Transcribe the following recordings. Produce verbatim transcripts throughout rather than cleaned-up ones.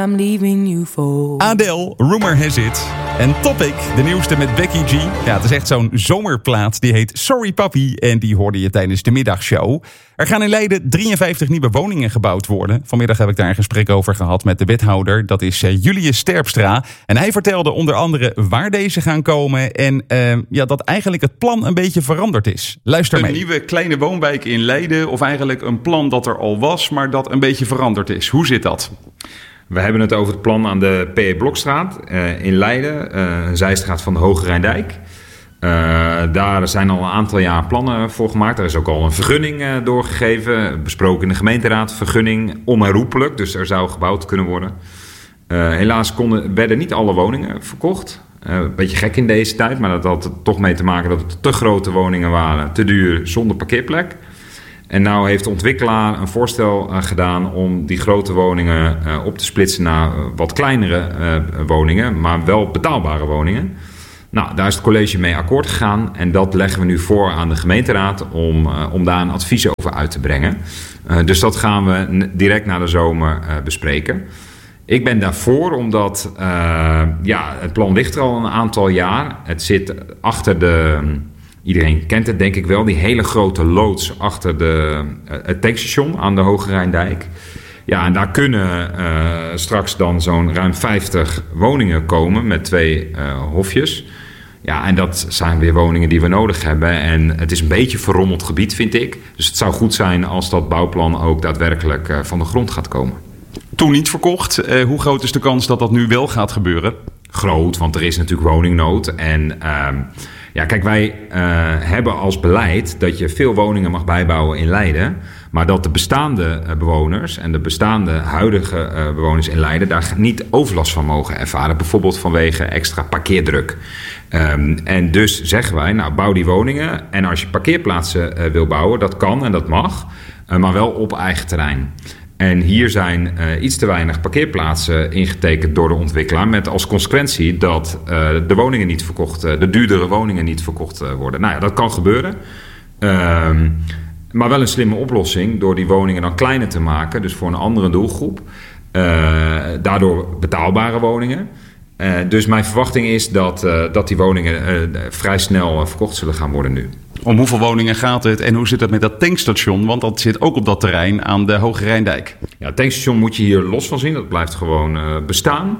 I'm leaving you for... Adele, Rumor Has It. En Topic, de nieuwste met Becky G. Ja, het is echt zo'n zomerplaat. Die heet Sorry Papi en die hoorde je tijdens de middagshow. Er gaan in Leiden drieënvijftig nieuwe woningen gebouwd worden. Vanmiddag heb ik daar een gesprek over gehad met de wethouder. Dat is uh, Julius Sterpstra. En hij vertelde onder andere waar deze gaan komen. En uh, ja, dat eigenlijk het plan een beetje veranderd is. Luister mee. Een nieuwe kleine woonwijk in Leiden. Of eigenlijk een plan dat er al was, maar dat een beetje veranderd is. Hoe zit dat? We hebben het over het plan aan de P E Blokstraat uh, in Leiden, uh, een zijstraat van de Hoge Rijndijk. Uh, daar zijn al een aantal jaar plannen voor gemaakt. Er is ook al een vergunning uh, doorgegeven, besproken in de gemeenteraad. Vergunning onherroepelijk, dus er zou gebouwd kunnen worden. Uh, helaas konden, werden niet alle woningen verkocht. Uh, een beetje gek in deze tijd, maar dat had er toch mee te maken dat het te grote woningen waren, te duur, zonder parkeerplek. En nou heeft de ontwikkelaar een voorstel uh, gedaan om die grote woningen uh, op te splitsen naar uh, wat kleinere uh, woningen, maar wel betaalbare woningen. Nou, daar is het college mee akkoord gegaan en dat leggen we nu voor aan de gemeenteraad om, uh, om daar een advies over uit te brengen. Uh, dus dat gaan we n- direct na de zomer uh, bespreken. Ik ben daarvoor omdat uh, ja, het plan ligt er al een aantal jaar. Het zit achter de... Iedereen kent het denk ik wel, die hele grote loods achter de, uh, het tankstation aan de Hoge Rijndijk. Ja, en daar kunnen uh, straks dan zo'n ruim vijftig woningen komen met twee uh, hofjes. Ja, en dat zijn weer woningen die we nodig hebben. En het is een beetje verrommeld gebied, vind ik. Dus het zou goed zijn als dat bouwplan ook daadwerkelijk uh, van de grond gaat komen. Toen niet verkocht. Uh, hoe groot is de kans dat dat nu wel gaat gebeuren? Groot, want er is natuurlijk woningnood. En uh, ja, kijk, wij uh, hebben als beleid dat je veel woningen mag bijbouwen in Leiden. Maar dat de bestaande uh, bewoners en de bestaande huidige uh, bewoners in Leiden daar niet overlast van mogen ervaren. Bijvoorbeeld vanwege extra parkeerdruk. Um, en dus zeggen wij, nou bouw die woningen. En als je parkeerplaatsen uh, wil bouwen, dat kan en dat mag. Uh, maar wel op eigen terrein. En hier zijn uh, iets te weinig parkeerplaatsen ingetekend door de ontwikkelaar. Met als consequentie dat uh, de woningen niet verkocht, uh, de duurdere woningen niet verkocht uh, worden. Nou ja, dat kan gebeuren. Uh, maar wel een slimme oplossing door die woningen dan kleiner te maken. Dus voor een andere doelgroep. Uh, daardoor betaalbare woningen. Uh, dus mijn verwachting is dat, uh, dat die woningen uh, vrij snel uh, verkocht zullen gaan worden nu. Om hoeveel woningen gaat het en hoe zit het met dat tankstation? Want dat zit ook op dat terrein aan de Hoge Rijndijk. Ja, het tankstation moet je hier los van zien. Dat blijft gewoon uh, bestaan.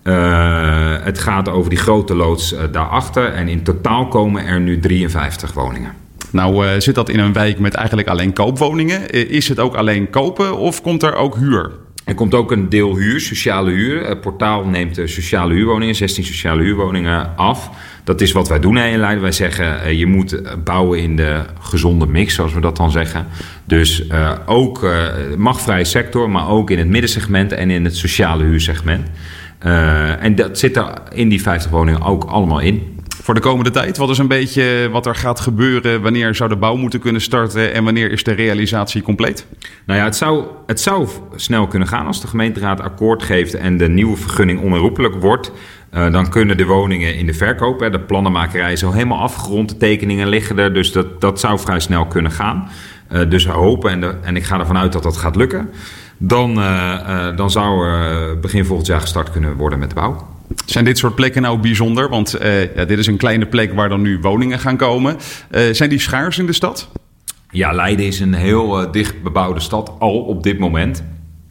Uh, het gaat over die grote loods uh, daarachter. En in totaal komen er nu drieënvijftig woningen. Nou uh, zit dat in een wijk met eigenlijk alleen koopwoningen. Uh, is het ook alleen kopen of komt er ook huur? Er komt ook een deel huur, sociale huur. Het portaal neemt de sociale huurwoningen, zestien sociale huurwoningen af. Dat is wat wij doen in Leiden. Wij zeggen, je moet bouwen in de gezonde mix, zoals we dat dan zeggen. Dus uh, ook uh, magvrije sector, maar ook in het middensegment en in het sociale huursegment. Uh, en dat zit er in die vijftig woningen ook allemaal in. Voor de komende tijd, wat is een beetje wat er gaat gebeuren? Wanneer zou de bouw moeten kunnen starten en wanneer is de realisatie compleet? Nou ja, het zou, het zou snel kunnen gaan als de gemeenteraad akkoord geeft en de nieuwe vergunning onherroepelijk wordt. Uh, dan kunnen de woningen in de verkoop, hè, de plannenmakerij is al helemaal afgerond, de tekeningen liggen er, dus dat, dat zou vrij snel kunnen gaan. Uh, dus we hopen en, de, en ik ga ervan uit dat dat gaat lukken. Dan, uh, uh, dan zou er begin volgend jaar gestart kunnen worden met de bouw. Zijn dit soort plekken nou bijzonder? Want uh, ja, dit is een kleine plek waar dan nu woningen gaan komen. Uh, zijn die schaars in de stad? Ja, Leiden is een heel uh, dicht bebouwde stad, al op dit moment.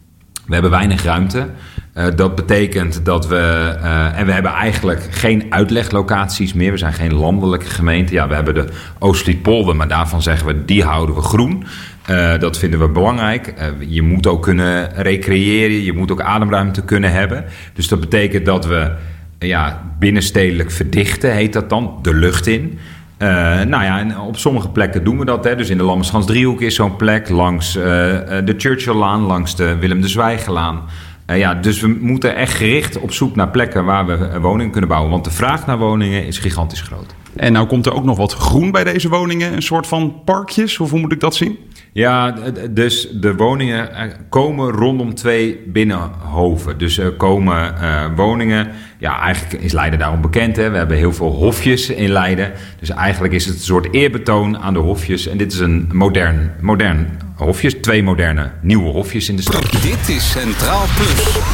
We hebben weinig ruimte. Uh, dat betekent dat we... Uh, en we hebben eigenlijk geen uitleglocaties meer. We zijn geen landelijke gemeente. Ja, we hebben de Oostfrietpolder, maar daarvan zeggen we, die houden we groen. Uh, dat vinden we belangrijk. Uh, je moet ook kunnen recreëren. Je moet ook ademruimte kunnen hebben. Dus dat betekent dat we uh, ja, binnenstedelijk verdichten, heet dat dan, de lucht in. Uh, nou ja, en op sommige plekken doen we dat. Hè. Dus in de Lammerschans-driehoek is zo'n plek. Langs uh, de Churchilllaan, langs de Willem de Zwijgelaan. Uh, ja, dus we moeten echt gericht op zoek naar plekken waar we woningen kunnen bouwen. Want de vraag naar woningen is gigantisch groot. En nou komt er ook nog wat groen bij deze woningen. Een soort van parkjes, of hoe moet ik dat zien? Ja, dus de woningen komen rondom twee binnenhoven. Dus er komen uh, woningen... Ja, eigenlijk is Leiden daarom bekend. Hè? We hebben heel veel hofjes in Leiden. Dus eigenlijk is het een soort eerbetoon aan de hofjes. En dit is een modern, modern hofjes. Twee moderne nieuwe hofjes in de stad. Dit is Centraal Plus.